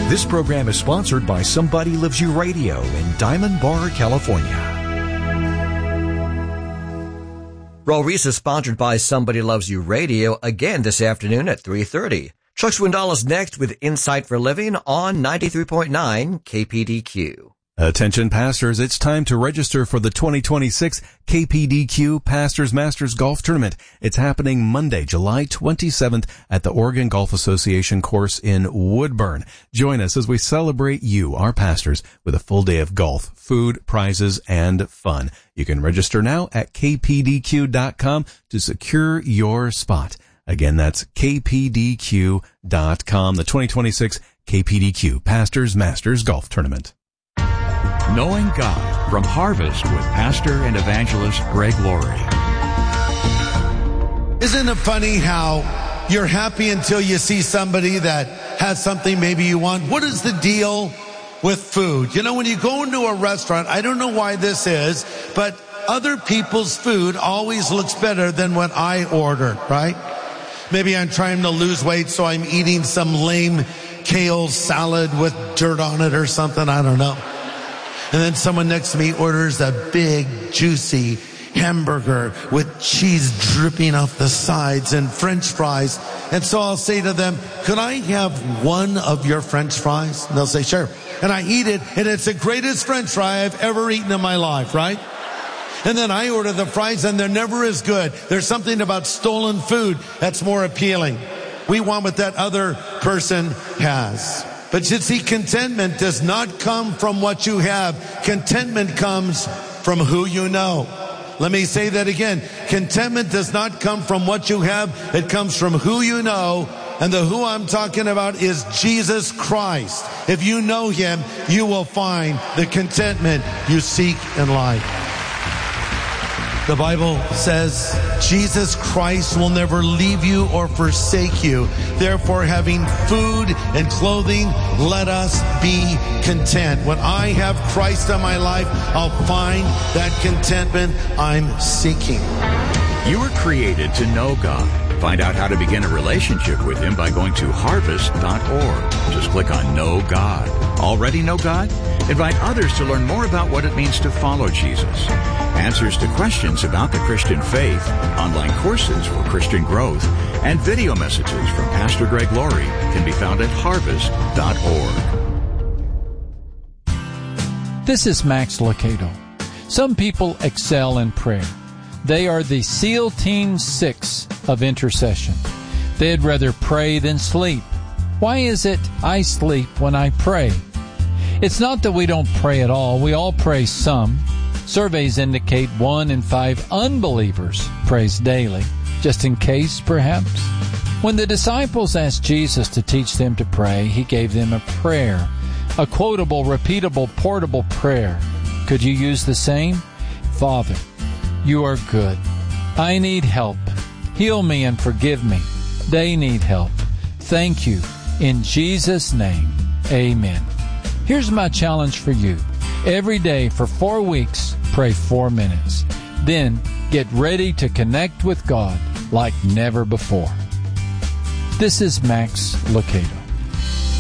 This program is sponsored by Somebody Loves You Radio in Diamond Bar, California. Raw Reese is sponsored by Somebody Loves You Radio again this afternoon at 3:30. Chuck Swindoll is next with Insight for Living on 93.9 KPDQ. Attention pastors, it's time to register for the 2026 KPDQ Pastors Masters Golf Tournament. It's happening Monday, July 27th at the Oregon Golf Association course in Woodburn. Join us as we celebrate you, our pastors, with a full day of golf, food, prizes, and fun. You can register now at kpdq.com to secure your spot. Again, that's kpdq.com, the 2026 KPDQ Pastors Masters Golf Tournament. Knowing God from Harvest with Pastor and Evangelist Greg Laurie. Isn't it funny how you're happy until you see somebody that has something maybe you want? What is the deal with food? You know, when you go into a restaurant, I don't know why this is, but other people's food always looks better than what I ordered, right? Maybe I'm trying to lose weight, so I'm eating some lame kale salad with dirt on it or something. I don't know. And then someone next to me orders a big, juicy hamburger with cheese dripping off the sides and French fries. And so I'll say to them, could I have one of your French fries? And they'll say, sure. And I eat it, and it's the greatest French fry I've ever eaten in my life, right? And then I order the fries, and they're never as good. There's something about stolen food that's more appealing. We want what that other person has. But you see, contentment does not come from what you have. Contentment comes from who you know. Let me say that again. Contentment does not come from what you have. It comes from who you know. And the who I'm talking about is Jesus Christ. If you know him, you will find the contentment you seek in life. The Bible says Jesus Christ will never leave you or forsake you. Therefore, having food and clothing, let us be content. When I have Christ in my life, I'll find that contentment I'm seeking. You were created to know God. Find out how to begin a relationship with him by going to harvest.org. Just click on Know God. Already know God? Invite others to learn more about what it means to follow Jesus. Answers to questions about the Christian faith, online courses for Christian growth, and video messages from Pastor Greg Laurie can be found at harvest.org. This is Max Lucado. Some people excel in prayer. They are the SEAL Team 6 of intercession. They'd rather pray than sleep. Why is it I sleep when I pray? It's not that we don't pray at all. We all pray some. Surveys indicate 1 in 5 unbelievers prays daily, just in case, perhaps. When the disciples asked Jesus to teach them to pray, he gave them a prayer, a quotable, repeatable, portable prayer. Could you use the same? Father, you are good. I need help. Heal me and forgive me. They need help. Thank you. In Jesus' name, amen. Here's my challenge for you. Every day for 4 weeks, pray 4 minutes. Then get ready to connect with God like never before. This is Max Lucado.